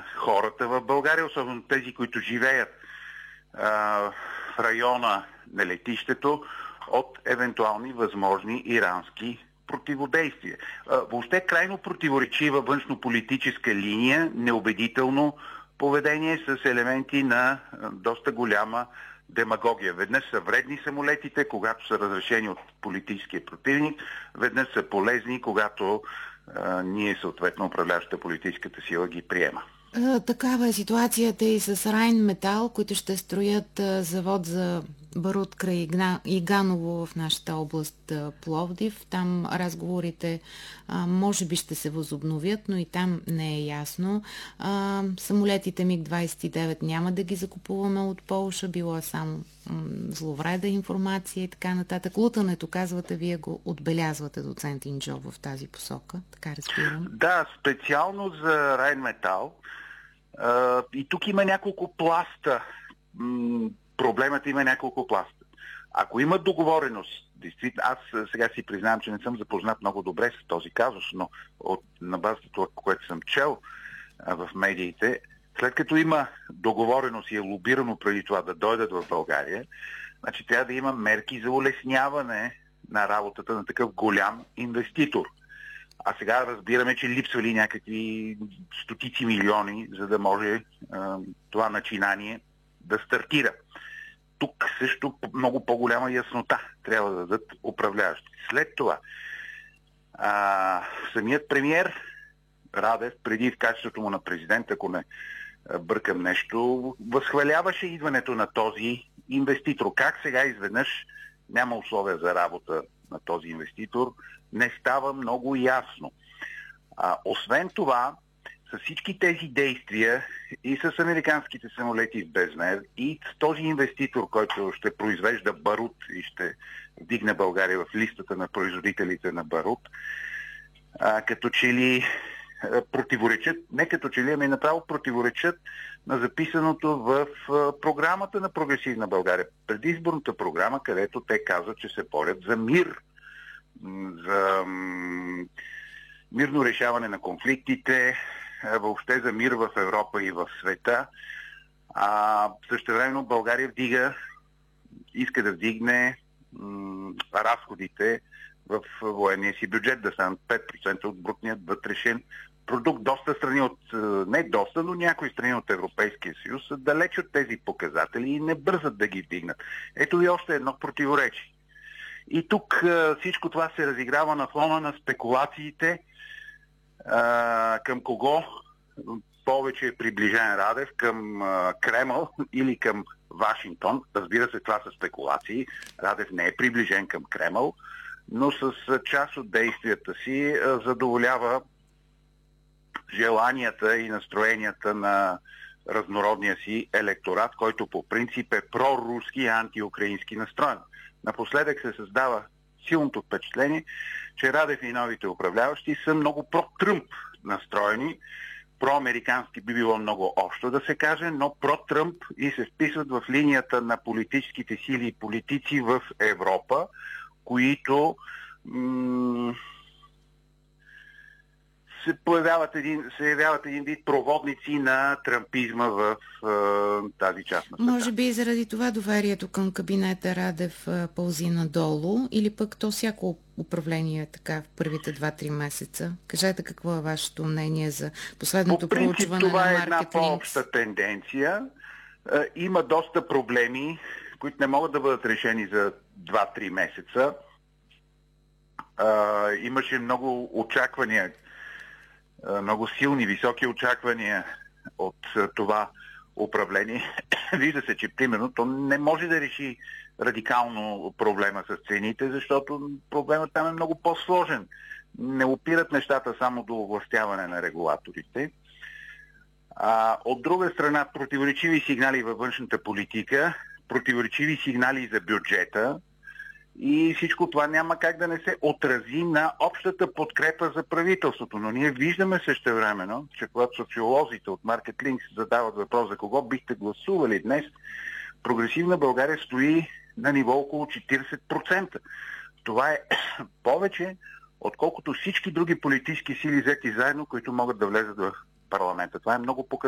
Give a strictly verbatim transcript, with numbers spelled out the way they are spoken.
хората в България, особено тези, които живеят а, в района на летището, от евентуални възможни ирански противодействия. А, въобще крайно противоречива външнополитическа линия, неубедително поведение с елементи на а, доста голяма демагогия. Веднъж са вредни самолетите, когато са разрешени от политическия противник, веднъж са полезни, когато а, ние, съответно, управляващата политическата сила ги приема. Такава е ситуацията и с Райнметал, които ще строят завод за барут край Иганово в нашата област Пловдив. Там разговорите може би ще се възобновят, но и там не е ясно. Самолетите Миг двадесет и девет няма да ги закупуваме от Полша, било е само зловреда информация и така нататък. Лутането, казвате, вие го отбелязвате, доцент Инджо, в тази посока, така разбирам. Да, специално за Райнметал. Uh, и тук има няколко пласта. М- проблемът има няколко пласта. Ако има договореност, действително, аз сега си признавам, че не съм запознат много добре с този казус, но от, на базата това, което съм чел а, в медиите, след като има договореност и е лобирано преди това да дойдат в България, значи трябва да има мерки за улесняване на работата на такъв голям инвеститор. А сега разбираме, че липсвали някакви стотици милиони, за да може а, това начинание да стартира. Тук също много по-голяма яснота трябва да дадат управляващи. След това а, самият премиер Радев, преди в качеството му на президент, ако не бъркам нещо, възхваляваше идването на този инвеститор. Как сега изведнъж няма условия за работа на този инвеститор, не става много ясно. А, освен това, с всички тези действия и с американските самолети в безмер, и с този инвеститор, който ще произвежда барут и ще вдигне България в листата на производителите на барут, а, като че ли а, противоречат, не като че ли, ами направо противоречат на записаното в а, програмата на Прогресивна България. Предизборната програма, където те казват, че се борят за мир, за м- мирно решаване на конфликтите, въобще за мир в Европа и в света. А същевременно България вдига, иска да вдигне м- разходите в военния си бюджет, да станат пет процента от брутният вътрешен продукт. Доста страни от, не доста, но някои страни от Европейския съюз са далеч от тези показатели и не бързат да ги вдигнат. Ето и още едно противоречие. И тук всичко това се разиграва на фона на спекулациите а, към кого повече е приближен Радев, към а, Кремъл или към Вашингтон. Разбира се, това са спекулации. Радев не е приближен към Кремъл, но с част от действията си а, задоволява желанията и настроенията на разнородния си електорат, който по принцип е проруски и антиукраински настроен. Напоследък се създава силното впечатление, че Радев и новите управляващи са много про-Тръмп настроени. Проамерикански би било много общо да се каже, но про-Тръмп и се вписват в линията на политическите сили и политици в Европа, които м- се появяват един, се явяват един вид проводници на тръмпизма в е, тази част на света. Може би и заради това доверието към кабинета Радев е, пълзи надолу, или пък то всяко управление е така в първите два-три месеца. Кажете какво е вашето мнение за последното проучване на Market Links. Това е една по-обща тенденция. Е, има доста проблеми, които не могат да бъдат решени за два-три месеца. Е, имаше много очаквания, много силни, високи очаквания от това управление. Вижда се, че примерно то не може да реши радикално проблема с цените, защото проблемът там е много по-сложен. Не опират нещата само до овластяване на регулаторите. А, от друга страна, противоречиви сигнали във външната политика, противоречиви сигнали за бюджета, и всичко това няма как да не се отрази на общата подкрепа за правителството. Но ние виждаме същевременно, че когато социолозите от Market Links задават въпрос за кого бихте гласували днес, Прогресивна България стои на ниво около четиридесет процента. Това е повече, отколкото всички други политически сили взети заедно, които могат да влезат в парламента. Това е много показателно.